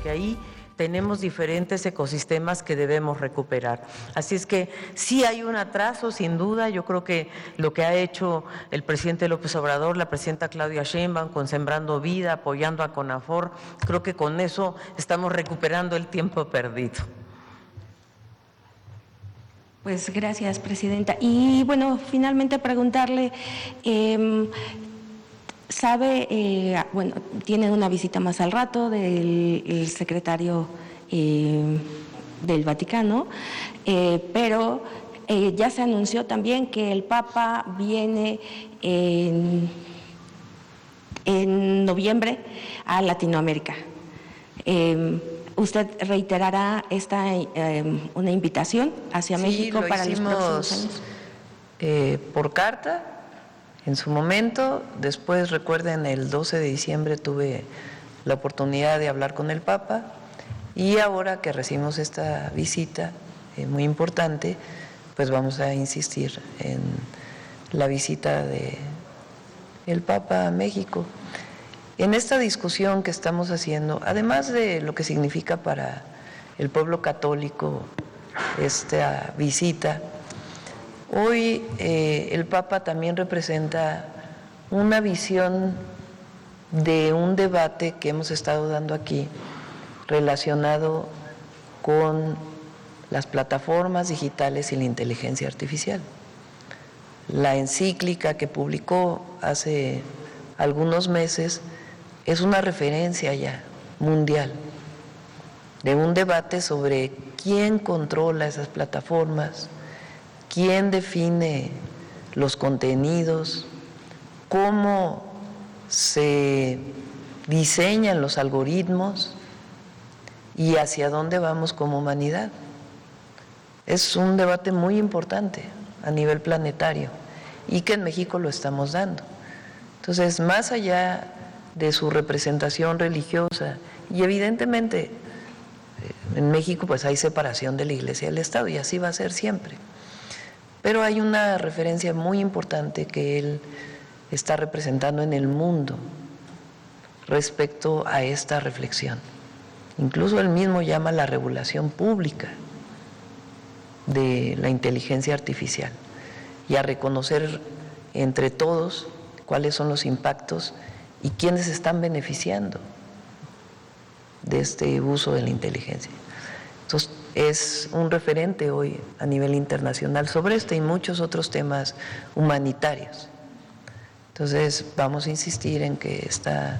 porque ahí tenemos diferentes ecosistemas que debemos recuperar. Así es que sí hay un atraso, sin duda. Yo creo que lo que ha hecho el presidente López Obrador, la presidenta Claudia Sheinbaum con Sembrando Vida, apoyando a CONAFOR, creo que con eso estamos recuperando el tiempo perdido. Pues gracias, presidenta. Y bueno, finalmente preguntarle, bueno, tiene una visita más al rato del secretario del Vaticano, pero ya se anunció también que el Papa viene en noviembre a Latinoamérica. ¿Usted reiterará una invitación hacia México para los próximos años? Por carta, en su momento. Después, recuerden, el 12 de diciembre tuve la oportunidad de hablar con el Papa, y ahora que recibimos esta visita muy importante, pues vamos a insistir en la visita del Papa a México. En esta discusión que estamos haciendo, además de lo que significa para el pueblo católico esta visita, hoy el Papa también representa una visión de un debate que hemos estado dando aquí relacionado con las plataformas digitales y la inteligencia artificial. La encíclica que publicó hace algunos meses es una referencia ya mundial de un debate sobre quién controla esas plataformas, quién define los contenidos, cómo se diseñan los algoritmos y hacia dónde vamos como humanidad. Es un debate muy importante a nivel planetario y que en México lo estamos dando. Entonces, más allá de su representación religiosa, y evidentemente en México pues hay separación de la Iglesia y del Estado, y así va a ser siempre, pero hay una referencia muy importante que él está representando en el mundo respecto a esta reflexión. Incluso él mismo llama la regulación pública de la inteligencia artificial y a reconocer entre todos cuáles son los impactos y quiénes están beneficiando de este uso de la inteligencia. Entonces, es un referente hoy a nivel internacional sobre este y muchos otros temas humanitarios. Entonces, vamos a insistir en que está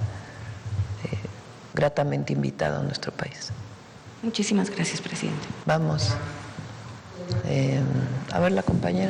gratamente invitado a nuestro país. Muchísimas gracias, presidente. Vamos. A ver, la compañera.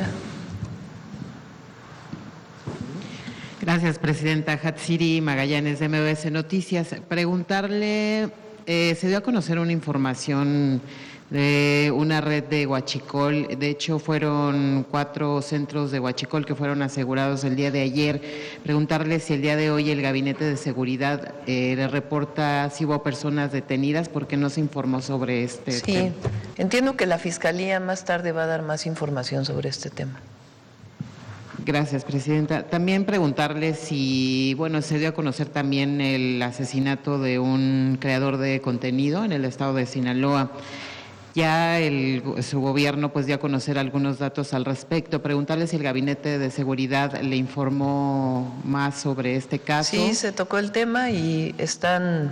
Gracias, presidenta. Hatsiri Magallanes, de MBS Noticias. Preguntarle, se dio a conocer una información de una red de huachicol. De hecho, fueron 4 centros de huachicol que fueron asegurados el día de ayer. Preguntarle si el día de hoy el Gabinete de Seguridad le reporta si hubo personas detenidas, porque no se informó sobre este tema. Sí, entiendo que la Fiscalía más tarde va a dar más información sobre este tema. Gracias, presidenta. También preguntarle si, bueno, se dio a conocer también el asesinato de un creador de contenido en el estado de Sinaloa. Ya su gobierno pues dio a conocer algunos datos al respecto. Preguntarle si el Gabinete de Seguridad le informó más sobre este caso. Sí, se tocó el tema y están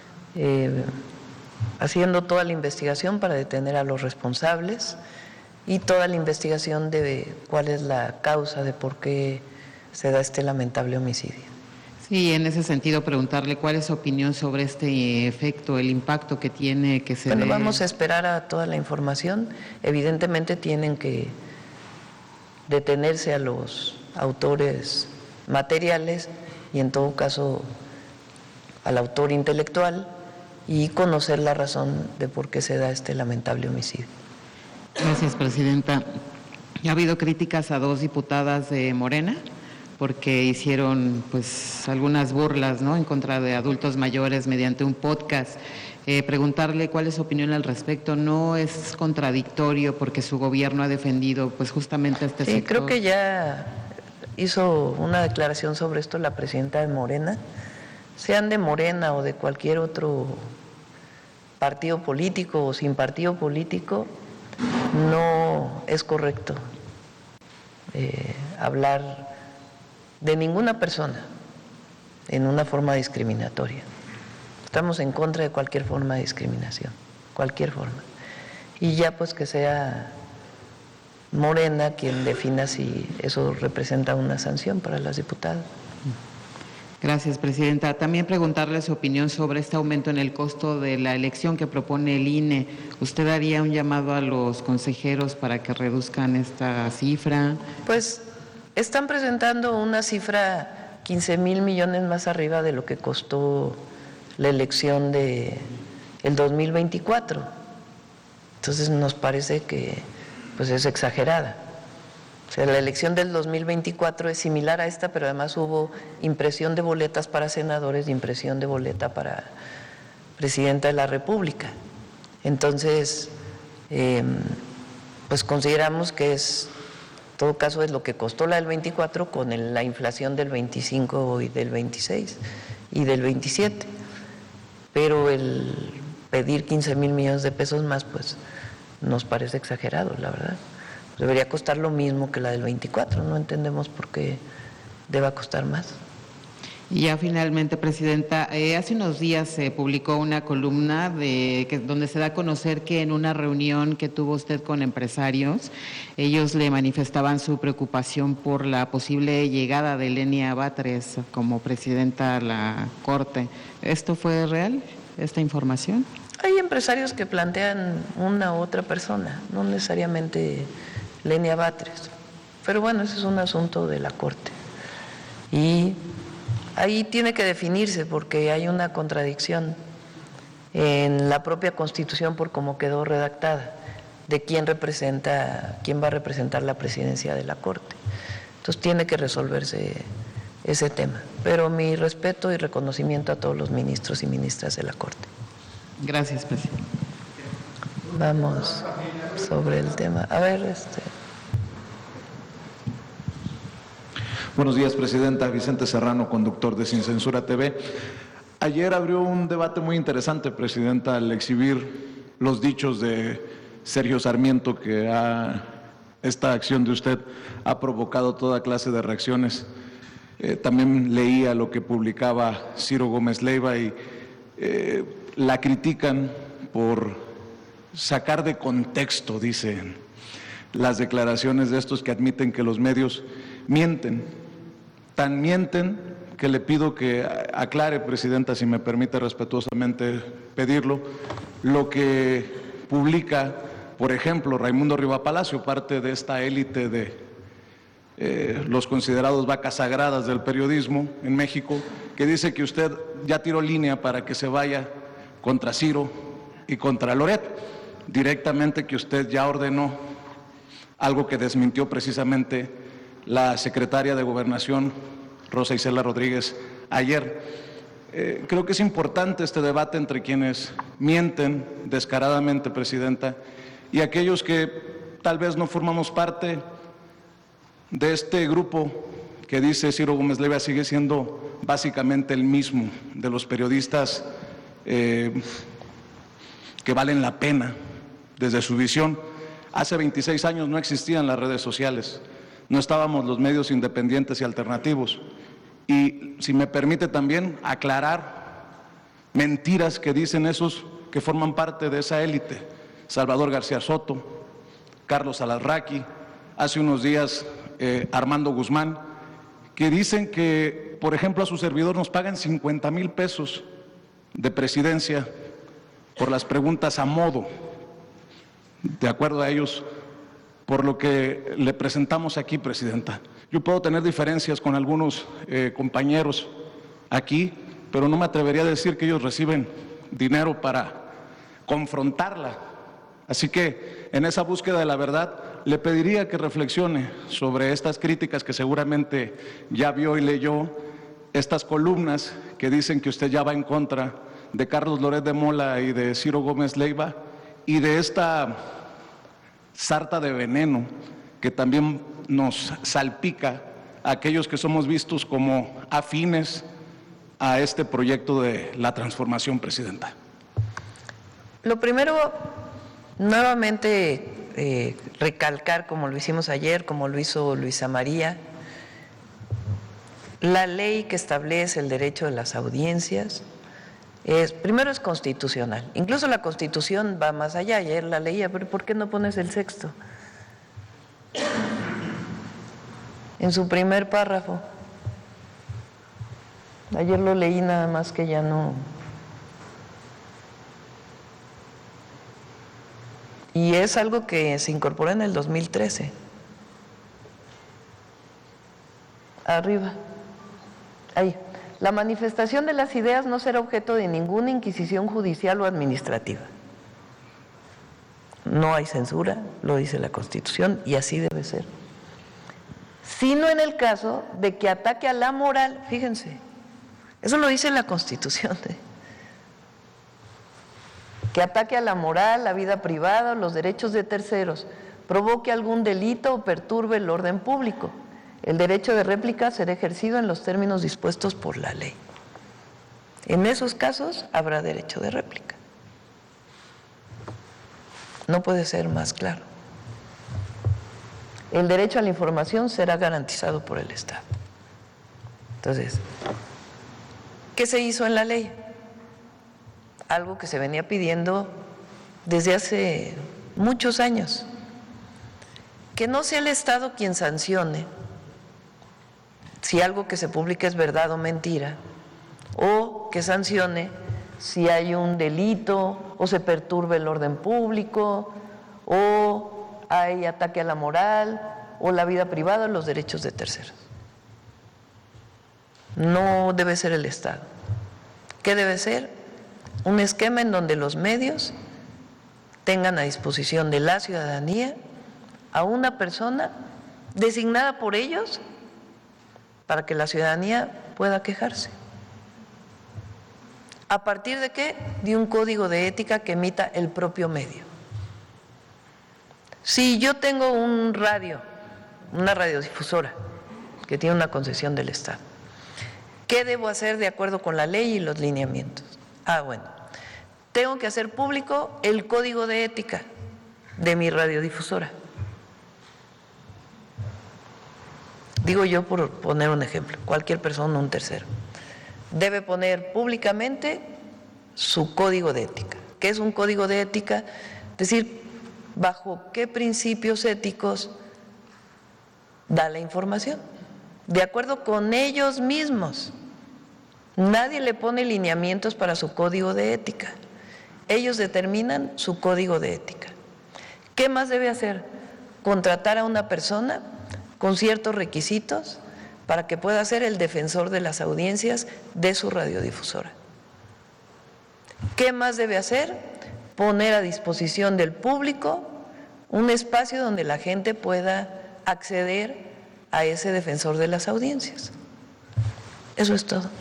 haciendo toda la investigación para detener a los responsables y toda la investigación de cuál es la causa de por qué se da este lamentable homicidio. Sí, en ese sentido preguntarle cuál es su opinión sobre este efecto, el impacto que tiene que se Bueno, vamos a esperar a toda la información. Evidentemente tienen que detenerse a los autores materiales y en todo caso al autor intelectual y conocer la razón de por qué se da este lamentable homicidio. Gracias, presidenta. Ha habido críticas a 2 diputadas de Morena porque hicieron pues algunas burlas, ¿no?, en contra de adultos mayores mediante un podcast. Preguntarle cuál es su opinión al respecto. ¿No es contradictorio porque su gobierno ha defendido pues justamente este sector? Sí, creo que ya hizo una declaración sobre esto la presidenta de Morena. Sean de Morena o de cualquier otro partido político o sin partido político, no es correcto hablar de ninguna persona en una forma discriminatoria. Estamos en contra de cualquier forma de discriminación, cualquier forma. Y ya pues que sea Morena quien defina si eso representa una sanción para las diputadas. Gracias, presidenta. También preguntarle su opinión sobre este aumento en el costo de la elección que propone el INE. ¿Usted haría un llamado a los consejeros para que reduzcan esta cifra? Pues están presentando una cifra 15,000 millones más arriba de lo que costó la elección de el 2024. Entonces nos parece que pues es exagerada. O sea, la elección del 2024 es similar a esta, pero además hubo impresión de boletas para senadores y impresión de boleta para presidenta de la República. Entonces, pues consideramos que es, en todo caso, es lo que costó la del 24 con la inflación del 25 y del 26 y del 27. Pero el pedir 15,000 millones de pesos más, pues nos parece exagerado, la verdad. Debería costar lo mismo que la del 24, no entendemos por qué deba costar más. Y ya finalmente, presidenta, hace unos días se publicó una columna donde se da a conocer que en una reunión que tuvo usted con empresarios, ellos le manifestaban su preocupación por la posible llegada de Lenia Batres como presidenta a la Corte. ¿Esto fue real, esta información? Hay empresarios que plantean una u otra persona, no necesariamente Lenia Batres, pero bueno, ese es un asunto de la Corte y ahí tiene que definirse porque hay una contradicción en la propia Constitución por cómo quedó redactada de quién va a representar la presidencia de la Corte. Entonces tiene que resolverse ese tema, pero mi respeto y reconocimiento a todos los ministros y ministras de la Corte. Gracias, presidente. Vamos sobre el tema. A ver, Buenos días, presidenta. Vicente Serrano, conductor de Sin Censura TV. Ayer abrió un debate muy interesante, presidenta, al exhibir los dichos de Sergio Sarmiento, que esta acción de usted ha provocado toda clase de reacciones. También leía lo que publicaba Ciro Gómez Leiva y la critican por sacar de contexto, dicen, las declaraciones de estos que admiten que los medios mienten. Tan mienten que le pido que aclare, presidenta, si me permite respetuosamente pedirlo, lo que publica, por ejemplo, Raimundo Riva Palacio, parte de esta élite de los considerados vacas sagradas del periodismo en México, que dice que usted ya tiró línea para que se vaya contra Ciro y contra Loret, directamente que usted ya ordenó algo que desmintió precisamente la secretaria de Gobernación, Rosa Isela Rodríguez, ayer. Creo que es importante este debate entre quienes mienten descaradamente, presidenta, y aquellos que tal vez no formamos parte de este grupo que dice Ciro Gómez Leiva sigue siendo básicamente el mismo, de los periodistas que valen la pena desde su visión. Hace 26 años no existían las redes sociales, no estábamos los medios independientes y alternativos. Y si me permite también aclarar mentiras que dicen esos que forman parte de esa élite. Salvador García Soto, Carlos Alarraqui, hace unos días Armando Guzmán, que dicen que, por ejemplo, a su servidor nos pagan 50,000 pesos de presidencia por las preguntas a modo, de acuerdo a ellos, por lo que le presentamos aquí, presidenta. Yo puedo tener diferencias con algunos compañeros aquí, pero no me atrevería a decir que ellos reciben dinero para confrontarla. Así que en esa búsqueda de la verdad le pediría que reflexione sobre estas críticas que seguramente ya vio y leyó, estas columnas que dicen que usted ya va en contra de Carlos Loret de Mola y de Ciro Gómez Leiva y de esta sarta de veneno que también nos salpica a aquellos que somos vistos como afines a este proyecto de la transformación, presidenta. Lo primero, nuevamente recalcar, como lo hicimos ayer, como lo hizo Luisa María, la ley que establece el derecho de las audiencias primero es constitucional. Incluso la Constitución va más allá. Ayer la leía, pero ¿por qué no pones el sexto? En su primer párrafo. Ayer lo leí, nada más que ya no. Y es algo que se incorporó en el 2013. Arriba. Ahí. La manifestación de las ideas no será objeto de ninguna inquisición judicial o administrativa. No hay censura, lo dice la Constitución, y así debe ser. Sino en el caso de que ataque a la moral, fíjense, eso lo dice la Constitución, que ataque a la moral, la vida privada o los derechos de terceros, provoque algún delito o perturbe el orden público. El derecho de réplica será ejercido en los términos dispuestos por la ley. En esos casos habrá derecho de réplica. No puede ser más claro. El derecho a la información será garantizado por el Estado. Entonces, ¿qué se hizo en la ley? Algo que se venía pidiendo desde hace muchos años. Que no sea el Estado quien sancione si algo que se publica es verdad o mentira, o que sancione si hay un delito o se perturbe el orden público o hay ataque a la moral o la vida privada o los derechos de terceros. No debe ser el Estado. ¿Qué debe ser? Un esquema en donde los medios tengan a disposición de la ciudadanía a una persona designada por ellos para que la ciudadanía pueda quejarse. ¿A partir de qué? De un código de ética que emita el propio medio. Si yo tengo un radio, una radiodifusora que tiene una concesión del Estado, ¿qué debo hacer de acuerdo con la ley y los lineamientos? Bueno, tengo que hacer público el código de ética de mi radiodifusora. Digo yo por poner un ejemplo, cualquier persona, un tercero, debe poner públicamente su código de ética. ¿Qué es un código de ética? Es decir, bajo qué principios éticos da la información, de acuerdo con ellos mismos. Nadie le pone lineamientos para su código de ética. Ellos determinan su código de ética. ¿Qué más debe hacer? Contratar a una persona con ciertos requisitos para que pueda ser el defensor de las audiencias de su radiodifusora. ¿Qué más debe hacer? Poner a disposición del público un espacio donde la gente pueda acceder a ese defensor de las audiencias. Eso es todo.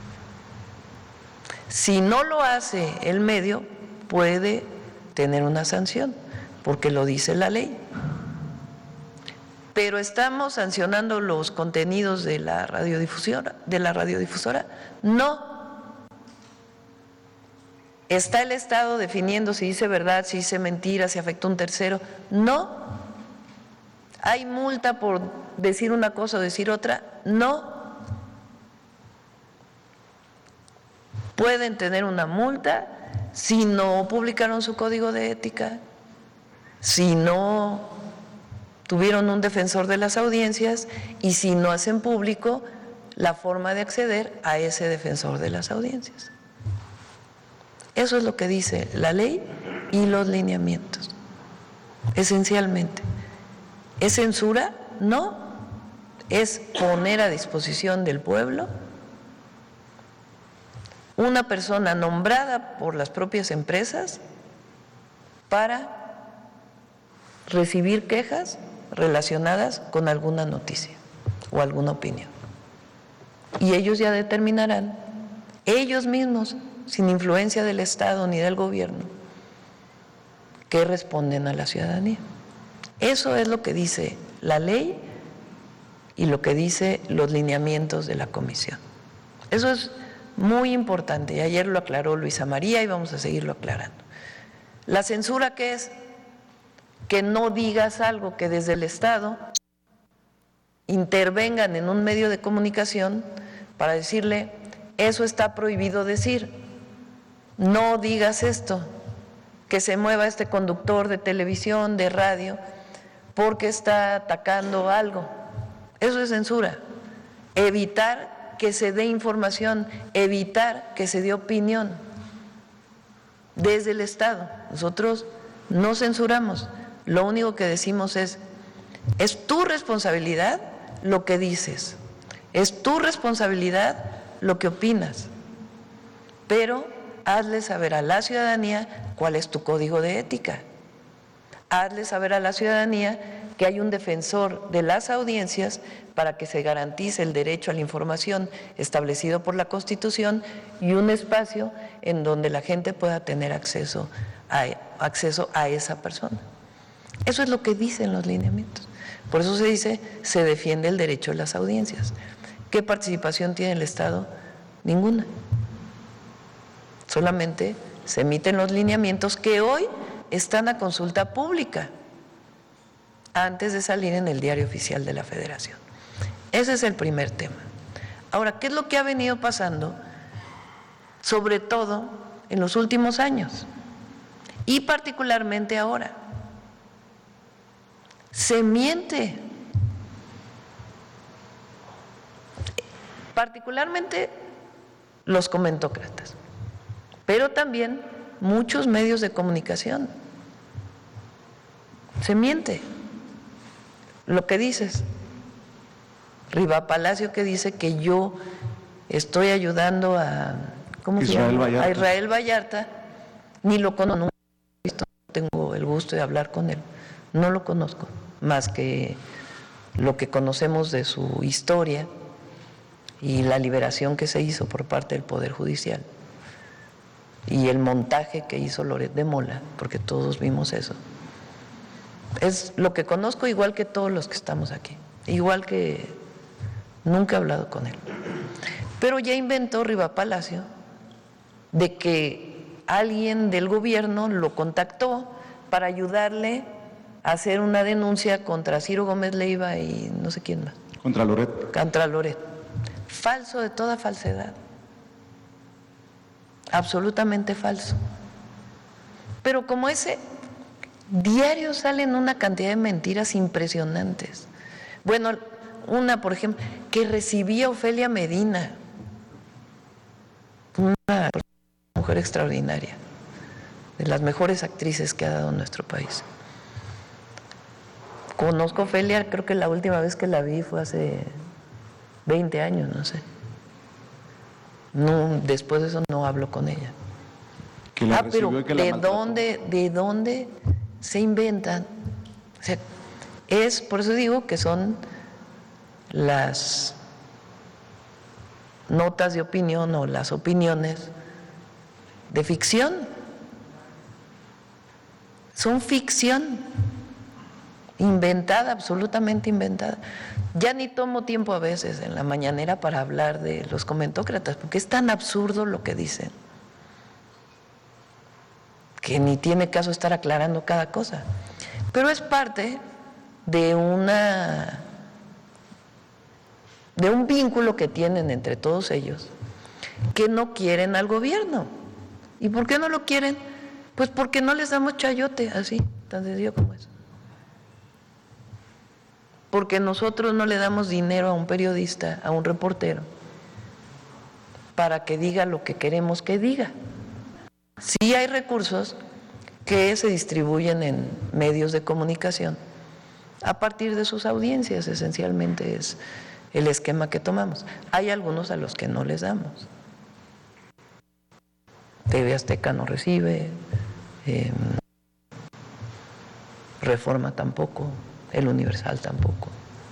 Si no lo hace el medio, puede tener una sanción, porque lo dice la ley. Pero ¿estamos sancionando los contenidos de la radiodifusora? No. ¿Está el Estado definiendo si dice verdad, si dice mentira, si afecta a un tercero? No. ¿Hay multa por decir una cosa o decir otra? No. Pueden tener una multa si no publicaron su código de ética, si no tuvieron un defensor de las audiencias y si no hacen público la forma de acceder a ese defensor de las audiencias. Eso es lo que dice la ley y los lineamientos, esencialmente. ¿Es censura? No, es poner a disposición del pueblo una persona nombrada por las propias empresas para recibir quejas relacionadas con alguna noticia o alguna opinión. Y ellos ya determinarán, ellos mismos, sin influencia del Estado ni del gobierno, qué responden a la ciudadanía. Eso es lo que dice la ley y lo que dice los lineamientos de la comisión. Eso es muy importante, y ayer lo aclaró Luisa María y vamos a seguirlo aclarando. ¿La censura qué es? Que no digas algo, que desde el Estado intervengan en un medio de comunicación para decirle, eso está prohibido decir, no digas esto, que se mueva este conductor de televisión, de radio, porque está atacando algo. Eso es censura. Evitar que se dé información, evitar que se dé opinión desde el Estado. Nosotros no censuramos, lo único que decimos es tu responsabilidad lo que dices, es tu responsabilidad lo que opinas, pero hazle saber a la ciudadanía cuál es tu código de ética, hazle saber a la ciudadanía que hay un defensor de las audiencias para que se garantice el derecho a la información establecido por la Constitución y un espacio en donde la gente pueda tener acceso a esa persona. Eso es lo que dicen los lineamientos. Por eso se dice, se defiende el derecho de las audiencias. ¿Qué participación tiene el Estado? Ninguna. Solamente se emiten los lineamientos que hoy están a consulta pública antes de salir en el Diario Oficial de la Federación. Ese es el primer tema. Ahora, ¿qué es lo que ha venido pasando? Sobre todo en los últimos años y particularmente ahora. Se miente, particularmente los comentócratas, pero también muchos medios de comunicación. Se miente. Lo que dices, Riva Palacio, que dice que yo estoy ayudando a Israel Vallarta, ni lo conozco, no tengo el gusto de hablar con él, no lo conozco, más que lo que conocemos de su historia y la liberación que se hizo por parte del Poder Judicial y el montaje que hizo Loret de Mola, porque todos vimos eso. Es lo que conozco, igual que todos los que estamos aquí, igual que nunca he hablado con él. Pero ya inventó Riva Palacio de que alguien del gobierno lo contactó para ayudarle a hacer una denuncia contra Ciro Gómez Leiva y no sé quién más. Contra Loret. Contra Loret. Falso de toda falsedad. Absolutamente falso. Pero como ese diario salen una cantidad de mentiras impresionantes. Bueno, una, por ejemplo, que recibía Ofelia Medina, una mujer extraordinaria, de las mejores actrices que ha dado nuestro país. Conozco a Ofelia, creo que la última vez que la vi fue hace 20 años, no sé. No, después de eso no hablo con ella. Pero ¿de dónde se inventan? O sea, por eso digo que son las notas de opinión o las opiniones de ficción. Son ficción inventada, absolutamente inventada. Ya ni tomo tiempo a veces en la mañanera para hablar de los comentócratas, porque es tan absurdo lo que dicen, que ni tiene caso estar aclarando cada cosa. Pero es parte de un vínculo que tienen entre todos ellos, que no quieren al gobierno. ¿Y por qué no lo quieren? Pues porque no les damos chayote, así, tan sencillo como eso. Porque nosotros no le damos dinero a un periodista, a un reportero, para que diga lo que queremos que diga. Sí hay recursos que se distribuyen en medios de comunicación a partir de sus audiencias, esencialmente es el esquema que tomamos. Hay algunos a los que no les damos. TV Azteca no recibe, Reforma tampoco, El Universal tampoco.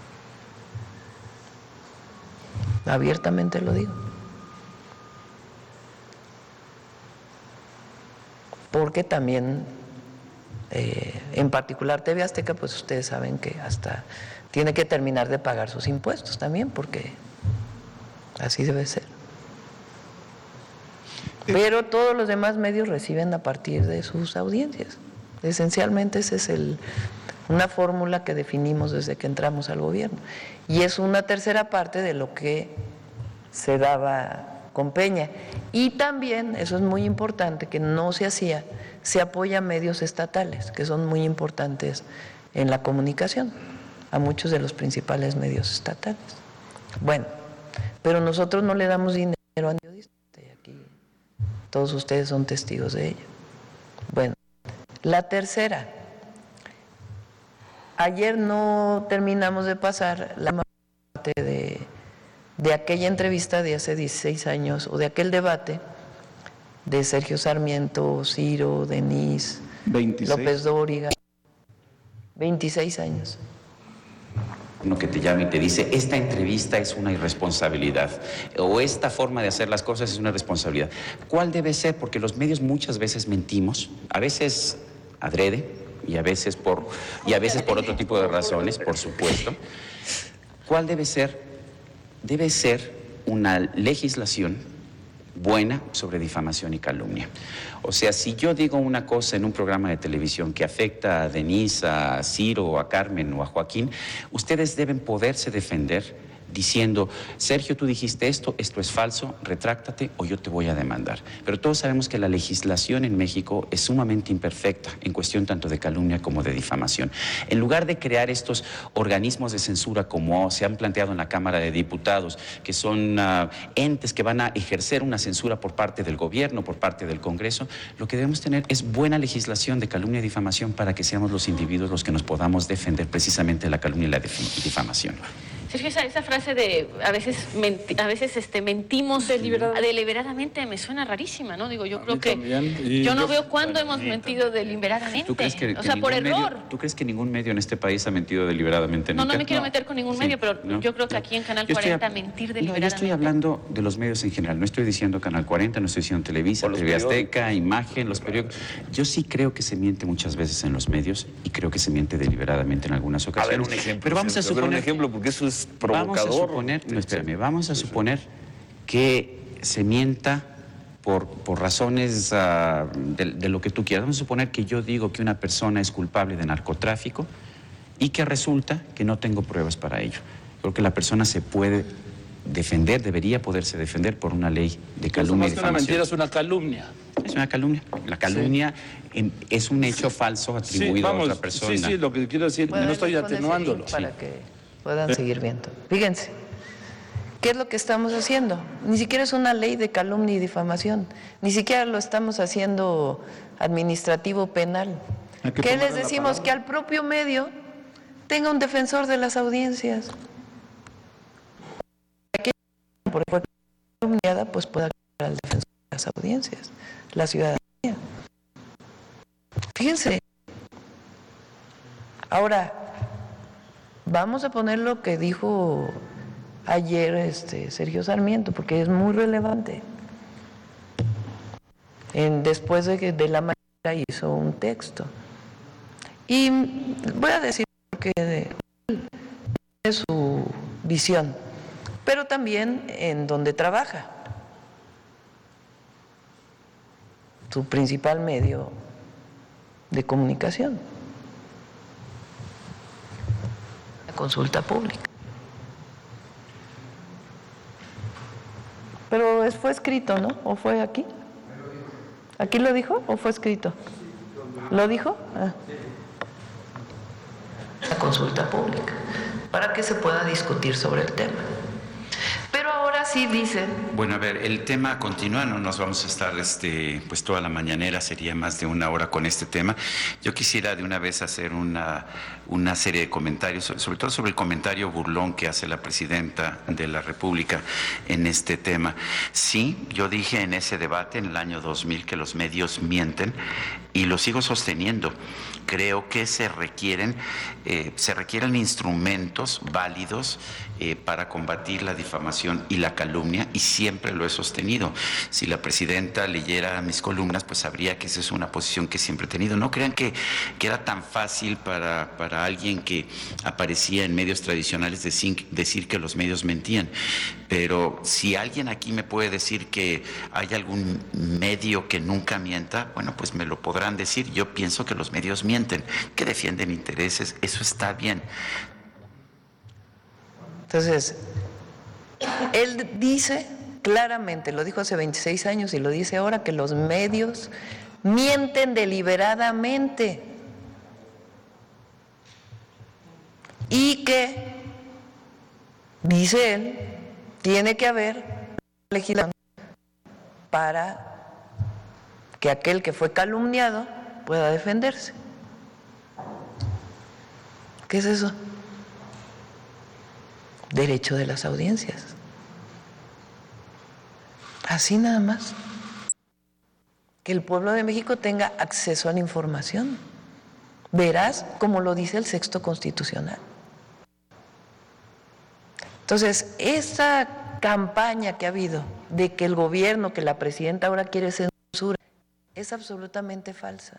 Abiertamente lo digo. Porque también, en particular TV Azteca, pues ustedes saben que hasta tiene que terminar de pagar sus impuestos también, porque así debe ser. Pero todos los demás medios reciben a partir de sus audiencias. Esencialmente esa es una fórmula que definimos desde que entramos al gobierno. Y es una tercera parte de lo que se daba con Peña. Y también, eso es muy importante, que no se hacía, se apoya a medios estatales, que son muy importantes en la comunicación, a muchos de los principales medios estatales. Bueno, pero nosotros no le damos dinero a periodistas, aquí todos ustedes son testigos de ello. Bueno, la tercera, ayer no terminamos de pasar la parte de aquella entrevista de hace 16 años, o de aquel debate de Sergio Sarmiento, Ciro, Denise, 26. López Dóriga, 26 años. Uno que te llama y te dice, esta entrevista es una irresponsabilidad, o esta forma de hacer las cosas es una responsabilidad. ¿Cuál debe ser? Porque los medios muchas veces mentimos, a veces adrede y a veces por otro tipo de razones, por supuesto. ¿Cuál debe ser? Debe ser una legislación buena sobre difamación y calumnia. O sea, si yo digo una cosa en un programa de televisión que afecta a Denise, a Ciro, a Carmen o a Joaquín, ustedes deben poderse defender diciendo, Sergio, tú dijiste esto es falso, retráctate o yo te voy a demandar. Pero todos sabemos que la legislación en México es sumamente imperfecta en cuestión tanto de calumnia como de difamación. En lugar de crear estos organismos de censura como se han planteado en la Cámara de Diputados, que son entes que van a ejercer una censura por parte del gobierno, por parte del Congreso, lo que debemos tener es buena legislación de calumnia y difamación para que seamos los individuos los que nos podamos defender precisamente de la calumnia y la difamación. Sergio, esa frase de a veces mentimos deliberadamente me suena rarísima, ¿no? Digo, yo creo que yo no veo cuándo hemos mentido deliberadamente. ¿Tú crees que por error. ¿Tú crees que ningún medio en este país ha mentido deliberadamente? No me quiero meter con ningún medio, pero yo creo que aquí en Canal 40 mentir deliberadamente. Yo estoy hablando de los medios en general, no estoy diciendo Canal 40, no estoy diciendo Televisa, TV Azteca, Imagen, los periódicos. Yo sí creo que se miente muchas veces en los medios y creo que se miente deliberadamente en algunas ocasiones. A ver, un ejemplo. Pero vamos a suponer, un ejemplo, porque eso es provocador. Vamos a suponer que se mienta por razones de lo que tú quieras. Vamos a suponer que yo digo que una persona es culpable de narcotráfico y que resulta que no tengo pruebas para ello. Creo que la persona se puede defender, debería poderse defender por una ley de calumnia y difamación. Una mentira es una calumnia. Es una calumnia. La calumnia es un hecho falso atribuido a otra persona. Sí, lo que quiero decir, no estoy atenuándolo. Para que puedan seguir viendo. Fíjense, ¿qué es lo que estamos haciendo? Ni siquiera es una ley de calumnia y difamación, ni siquiera lo estamos haciendo administrativo penal. ¿Qué les decimos? Que al propio medio tenga un defensor de las audiencias. Aquella por fue calumniada, pues pueda crear al defensor de las audiencias, la ciudadanía. Fíjense. Ahora, vamos a poner lo que dijo ayer Sergio Sarmiento, porque es muy relevante. Después de la mañana hizo un texto. Y voy a decir que es su visión, pero también en donde trabaja. Su principal medio de comunicación. Consulta pública. Pero fue escrito, ¿no? ¿O fue aquí? ¿Aquí lo dijo o fue escrito? ¿Lo dijo? La consulta pública, para que se pueda discutir sobre el tema. Pero ahora sí dicen... Bueno, a ver, el tema continúa, no nos vamos a estar pues toda la mañanera, sería más de una hora con este tema. Yo quisiera de una vez hacer una serie de comentarios, sobre todo sobre el comentario burlón que hace la presidenta de la República en este tema. Sí, yo dije en ese debate en el año 2000 que los medios mienten y lo sigo sosteniendo. Creo que se requieren instrumentos válidos para combatir la difamación y la calumnia. calumnia y siempre lo he sostenido. Si la presidenta leyera mis columnas, pues sabría que esa es una posición que siempre he tenido. No crean que era tan fácil para alguien que aparecía en medios tradicionales decir que los medios mentían. Pero si alguien aquí me puede decir que hay algún medio que nunca mienta, bueno, pues me lo podrán decir. Yo pienso que los medios mienten, que defienden intereses, eso está bien. Entonces, él dice claramente, lo dijo hace 26 años y lo dice ahora, que los medios mienten deliberadamente y que, dice él, tiene que haber legislación para que aquel que fue calumniado pueda defenderse. ¿Qué es eso? Derecho de las audiencias. Así nada más. Que el pueblo de México tenga acceso a la información. Verás como lo dice el Sexto Constitucional. Entonces, esa campaña que ha habido de que el gobierno, que la presidenta ahora quiere censura, es absolutamente falsa.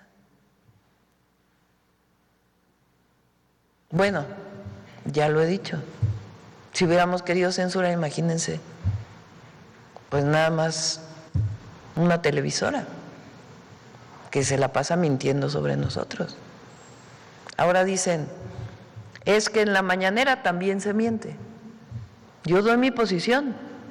Bueno, ya lo he dicho. Si hubiéramos querido censurar, imagínense, pues nada más una televisora que se la pasa mintiendo sobre nosotros. Ahora dicen, es que en la mañanera también se miente. Yo doy mi posición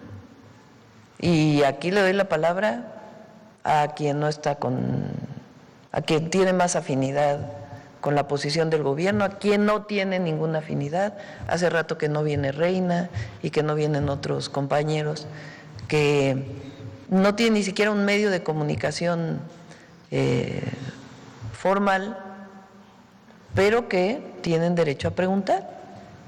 y aquí le doy la palabra a quien no está a quien tiene más afinidad con la posición del gobierno, a quien no tiene ninguna afinidad. Hace rato que no viene Reina y que no vienen otros compañeros que no tienen ni siquiera un medio de comunicación formal, pero que tienen derecho a preguntar.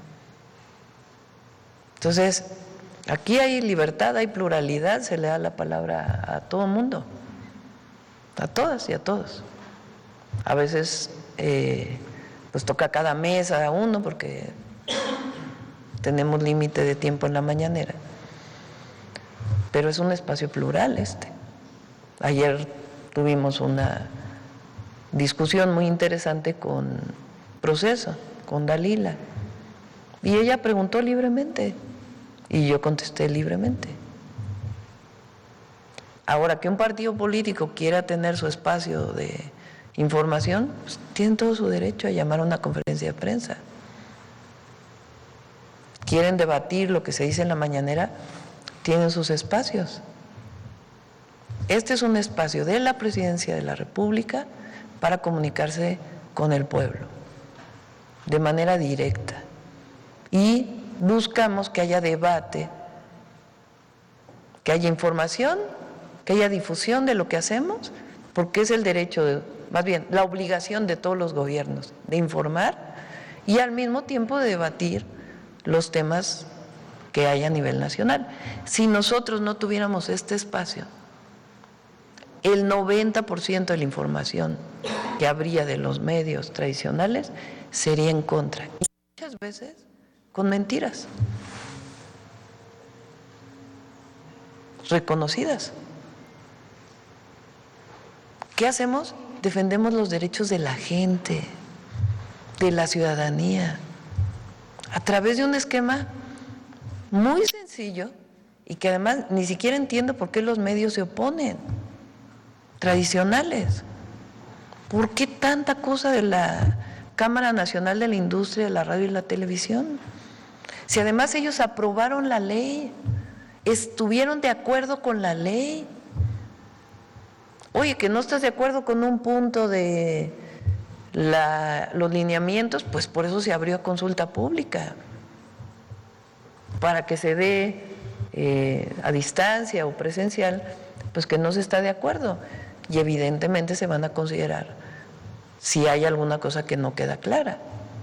Entonces, aquí hay libertad, hay pluralidad, se le da la palabra a todo el mundo, a todas y a todos. A veces pues toca cada mes a uno porque tenemos límite de tiempo en la mañanera, pero es un espacio plural este. Ayer tuvimos una discusión muy interesante con Proceso, con Dalila, y ella preguntó libremente y yo contesté libremente. Ahora, que un partido político quiera tener su espacio de información, pues tienen todo su derecho a llamar a una conferencia de prensa. Quieren debatir lo que se dice en la mañanera, tienen sus espacios. Este es un espacio de la Presidencia de la República para comunicarse con el pueblo de manera directa. Y buscamos que haya debate, que haya información, que haya difusión de lo que hacemos, porque es el derecho, más bien la obligación de todos los gobiernos de informar y al mismo tiempo de debatir los temas que hay a nivel nacional. Si nosotros no tuviéramos este espacio, el 90% de la información que habría de los medios tradicionales sería en contra. Y muchas veces con mentiras reconocidas. ¿Qué hacemos? Defendemos los derechos de la gente, de la ciudadanía, a través de un esquema muy sencillo y que además ni siquiera entiendo por qué los medios se oponen, tradicionales. ¿Por qué tanta cosa de la Cámara Nacional de la Industria de la Radio y la Televisión? Si además ellos aprobaron la ley, estuvieron de acuerdo con la ley. Oye, que no estás de acuerdo con un punto de los lineamientos, pues por eso se abrió consulta pública, para que se dé a distancia o presencial, pues que no se está de acuerdo. Y evidentemente se van a considerar si hay alguna cosa que no queda clara.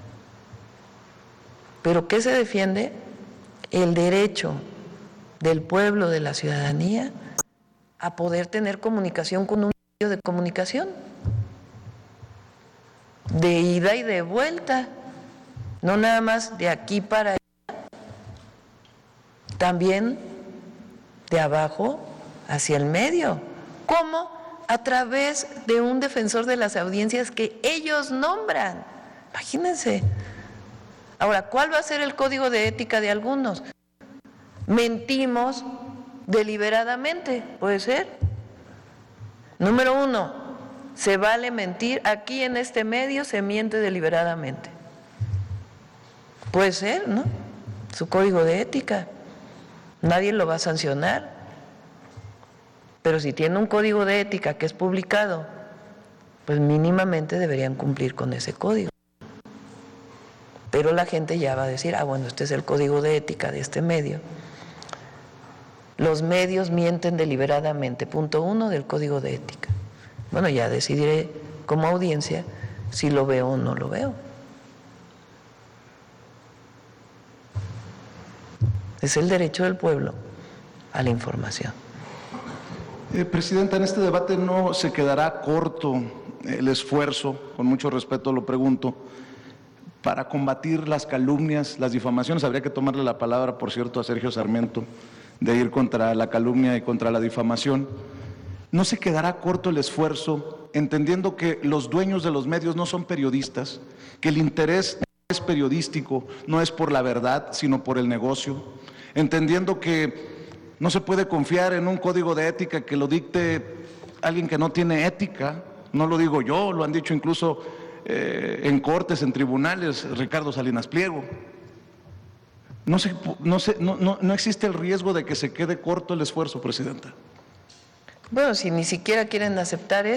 ¿Pero qué se defiende? El derecho del pueblo, de la ciudadanía, a poder tener comunicación con un medio de comunicación, de ida y de vuelta, no nada más de aquí para allá, también de abajo hacia el medio. ¿Cómo? A través de un defensor de las audiencias que ellos nombran. Imagínense. Ahora, ¿cuál va a ser el código de ética de algunos? Mentimos deliberadamente, ¿puede ser? Número 1, se vale mentir. Aquí en este medio se miente deliberadamente. Puede ser, ¿no? Su código de ética. Nadie lo va a sancionar. Pero si tiene un código de ética que es publicado, pues mínimamente deberían cumplir con ese código. Pero la gente ya va a decir, bueno, este es el código de ética de este medio. Los medios mienten deliberadamente, punto 1 del código de ética. Bueno, ya decidiré como audiencia si lo veo o no lo veo. Es el derecho del pueblo a la información. Presidenta, en este debate no se quedará corto el esfuerzo, con mucho respeto lo pregunto, para combatir las calumnias, las difamaciones. Habría que tomarle la palabra, por cierto, a Sergio Sarmiento, de ir contra la calumnia y contra la difamación. No se quedará corto el esfuerzo, entendiendo que los dueños de los medios no son periodistas, que el interés es periodístico, no es por la verdad, sino por el negocio, entendiendo que no se puede confiar en un código de ética que lo dicte alguien que no tiene ética. No lo digo yo, lo han dicho incluso en cortes, en tribunales, Ricardo Salinas Pliego. No existe el riesgo de que se quede corto el esfuerzo, Presidenta. Bueno, si ni siquiera quieren aceptar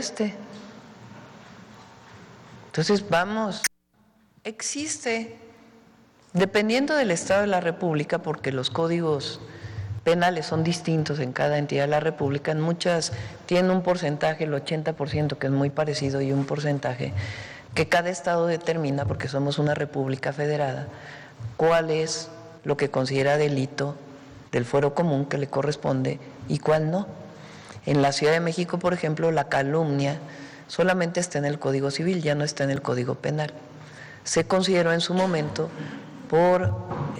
entonces vamos, existe, dependiendo del Estado de la República, porque los códigos penales son distintos en cada entidad de la República, en muchas tienen un porcentaje, el 80%, que es muy parecido, y un porcentaje que cada estado determina, porque somos una república federada, cuál es lo que considera delito del fuero común que le corresponde y cuál no. En la Ciudad de México, por ejemplo, la calumnia solamente está en el Código Civil, ya no está en el Código Penal. Se consideró en su momento por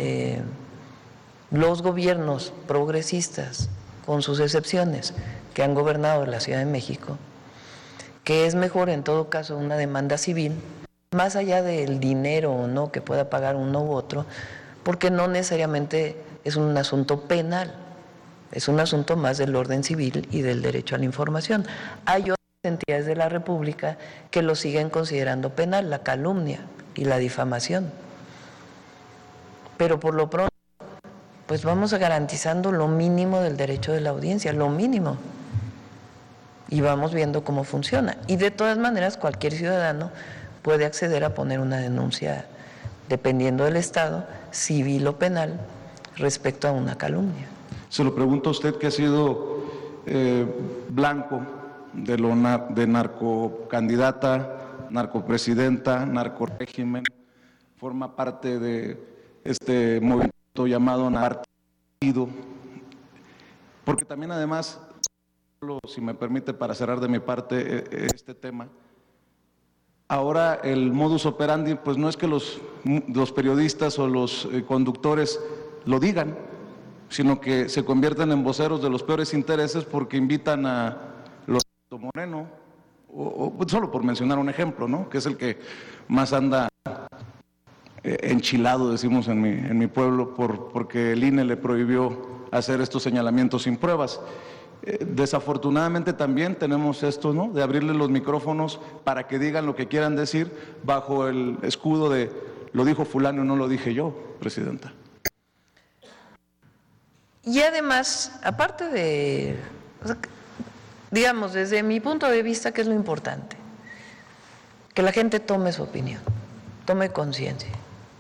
los gobiernos progresistas, con sus excepciones, que han gobernado la Ciudad de México, que es mejor en todo caso una demanda civil, más allá del dinero o no que pueda pagar uno u otro, porque no necesariamente es un asunto penal, es un asunto más del orden civil y del derecho a la información. Hay otras entidades de la República que lo siguen considerando penal, la calumnia y la difamación. Pero por lo pronto, pues vamos garantizando lo mínimo del derecho de la audiencia, lo mínimo. Y vamos viendo cómo funciona. Y de todas maneras, cualquier ciudadano puede acceder a poner una denuncia, dependiendo del estado, civil o penal, respecto a una calumnia. Se lo pregunto a usted, que ha sido blanco de narcocandidata, narcopresidenta, narcorégimen, forma parte de este movimiento llamado partido, porque también además, si me permite para cerrar de mi parte este tema, ahora el modus operandi pues no es que los periodistas o los conductores lo digan, sino que se convierten en voceros de los peores intereses porque invitan a los Moreno, o solo por mencionar un ejemplo, ¿no?, que es el que más anda enchilado, decimos en mi pueblo, porque el INE le prohibió hacer estos señalamientos sin pruebas. Desafortunadamente también tenemos esto, ¿no?, de abrirle los micrófonos para que digan lo que quieran decir bajo el escudo de lo dijo fulano, no lo dije yo, Presidenta. Y además, aparte de, digamos, desde mi punto de vista, ¿qué es lo importante? Que la gente tome su opinión, tome conciencia.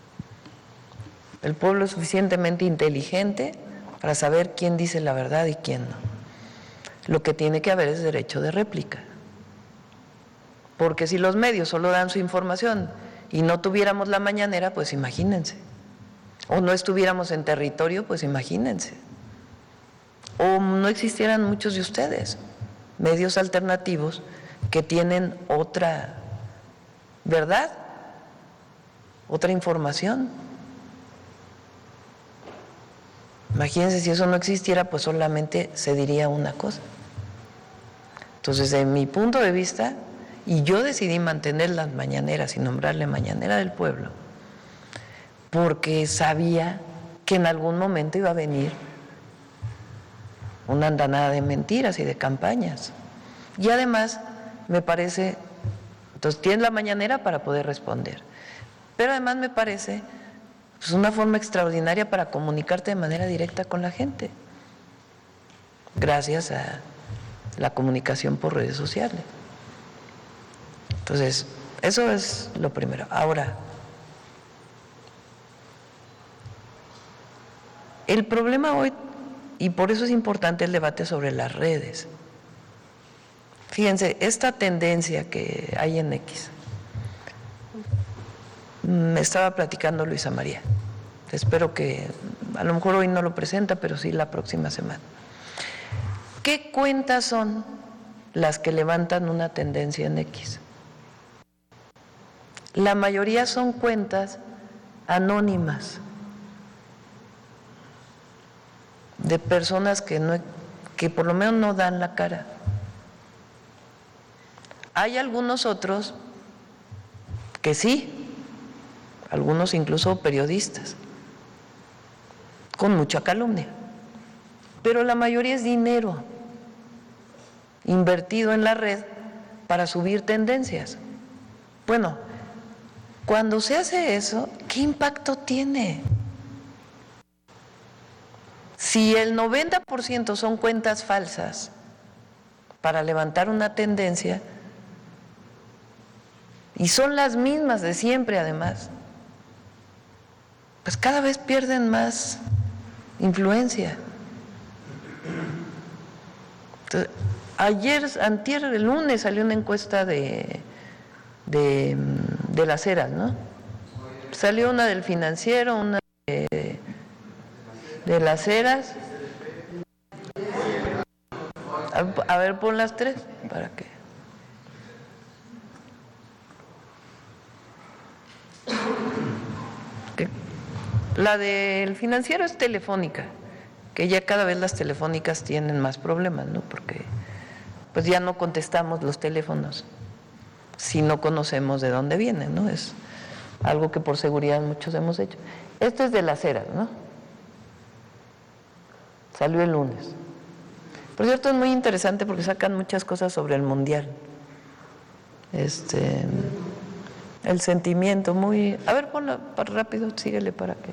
El pueblo es suficientemente inteligente para saber quién dice la verdad y quién no. Lo que tiene que haber es derecho de réplica. Porque si los medios solo dan su información y no tuviéramos la mañanera, pues imagínense. O no estuviéramos en territorio, pues imagínense. O no existieran muchos de ustedes, medios alternativos que tienen otra verdad, otra información. Imagínense, si eso no existiera, pues solamente se diría una cosa. Entonces, de mi punto de vista, y yo decidí mantener las mañaneras y nombrarle Mañanera del Pueblo, porque sabía que en algún momento iba a venir una andanada de mentiras y de campañas. Y además, me parece, entonces tienes la mañanera para poder responder, pero además me parece pues, una forma extraordinaria para comunicarte de manera directa con la gente, gracias a la comunicación por redes sociales. Entonces, eso es lo primero. Ahora, el problema hoy, y por eso es importante el debate sobre las redes. Fíjense, esta tendencia que hay en X, me estaba platicando Luisa María, espero que, a lo mejor hoy no lo presenta, pero sí la próxima semana. ¿Qué cuentas son las que levantan una tendencia en X? La mayoría son cuentas anónimas, de personas que por lo menos no dan la cara. Hay algunos otros que sí, algunos incluso periodistas, con mucha calumnia, pero la mayoría es dinero invertido en la red para subir tendencias. Bueno, cuando se hace eso, ¿qué impacto tiene? Si el 90% son cuentas falsas para levantar una tendencia, y son las mismas de siempre además, pues cada vez pierden más influencia. Entonces, antier, el lunes salió una encuesta de las Heras, ¿no? Salió una del Financiero, una de las Heras. A ver, pon las tres para que. La del Financiero es Telefónica, que ya cada vez las telefónicas tienen más problemas, ¿no? Porque pues ya no contestamos los teléfonos si no conocemos de dónde vienen, ¿no? Es algo que por seguridad muchos hemos hecho. Esto es de las Heras, ¿no? Salió el lunes. Por cierto, es muy interesante porque sacan muchas cosas sobre el Mundial. El sentimiento muy... A ver, ponlo rápido, síguele para que...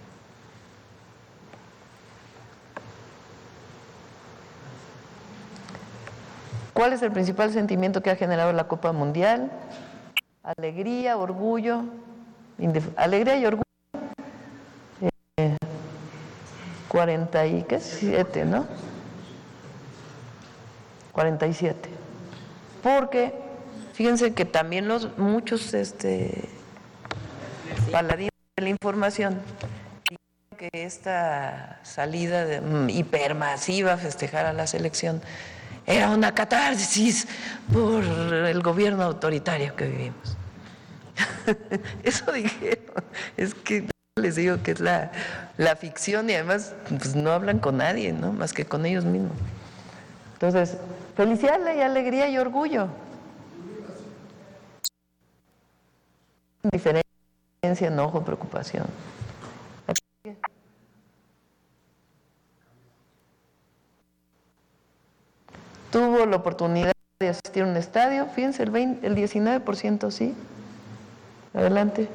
¿Cuál es el principal sentimiento que ha generado la Copa Mundial? Alegría, orgullo, alegría y orgullo. 47, ¿no? 47. Porque, fíjense que también muchos paladines de la información dijeron que esta salida hipermasiva a festejar a la selección era una catarsis por el gobierno autoritario que vivimos. Eso dijeron. Es que les digo que es la ficción y además pues, no hablan con nadie, ¿no? Más que con ellos mismos. Entonces, felicidad y alegría y orgullo. Diferencia, enojo, preocupación. Tuvo la oportunidad de asistir a un estadio, fíjense, el 19% sí. Adelante.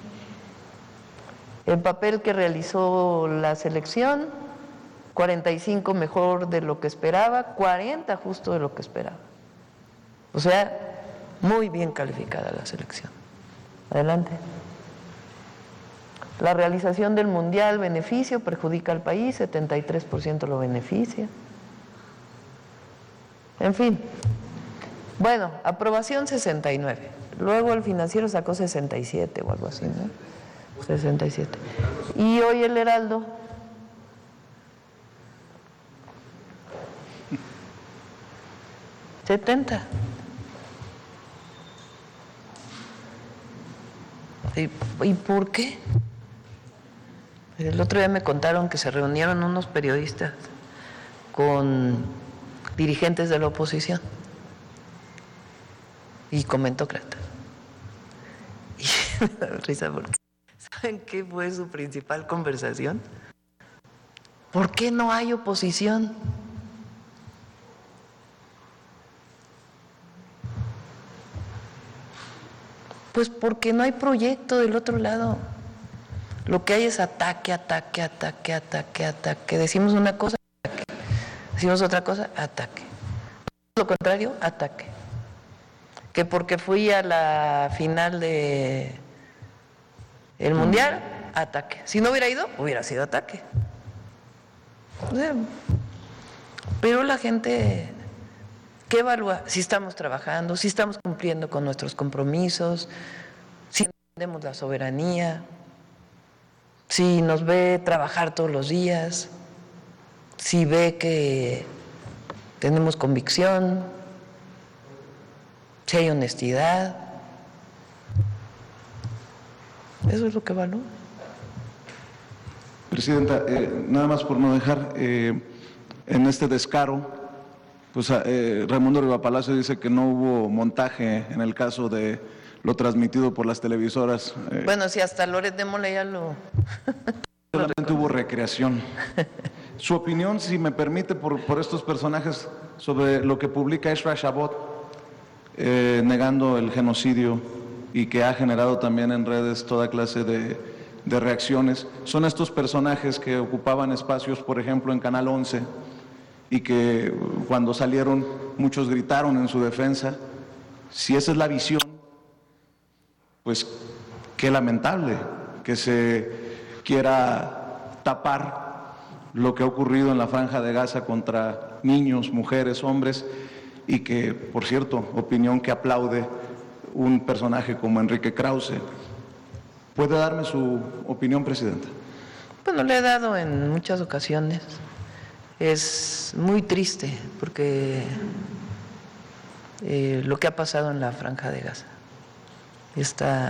El papel que realizó la selección, 45 mejor de lo que esperaba, 40 justo de lo que esperaba. O sea, muy bien calificada la selección. Adelante. La realización del Mundial, beneficio, perjudica al país, 73% lo beneficia. En fin, bueno, aprobación 69, luego el Financiero sacó 67 o algo así, ¿no? 67. Y hoy el Heraldo, $70. ¿Y por qué? El otro día me contaron que se reunieron unos periodistas con dirigentes de la oposición y comentócratas. Y me da risa porque ¿saben qué fue su principal conversación? ¿Por qué no hay oposición? Pues porque no hay proyecto del otro lado. Lo que hay es ataque, ataque, ataque, ataque, ataque. Decimos una cosa, ataque. Decimos otra cosa, ataque. Lo contrario, ataque. Que porque fui a la final de el Mundial, ataque. Si no hubiera ido, hubiera sido ataque. O sea, pero la gente, ¿qué evalúa? Si estamos trabajando, si estamos cumpliendo con nuestros compromisos, si entendemos la soberanía, si nos ve trabajar todos los días, si ve que tenemos convicción, si hay honestidad. Eso es lo que evalúa. Presidenta, nada más por no dejar, en este descaro, pues Raimundo Rivapalacio dice que no hubo montaje en el caso de lo transmitido por las televisoras. Bueno, si hasta Loret de Mola ya lo... Solamente hubo recreación. Su opinión, si me permite, por estos personajes sobre lo que publica Ezra Shabot, negando el genocidio y que ha generado también en redes toda clase de reacciones. Son estos personajes que ocupaban espacios, por ejemplo, en Canal 11, y que cuando salieron muchos gritaron en su defensa. Si esa es la visión, pues qué lamentable que se quiera tapar lo que ha ocurrido en la Franja de Gaza contra niños, mujeres, hombres, y que, por cierto, opinión que aplaude un personaje como Enrique Krause. ¿Puede darme su opinión, Presidenta? Bueno, le he dado en muchas ocasiones. Es muy triste porque lo que ha pasado en la Franja de Gaza está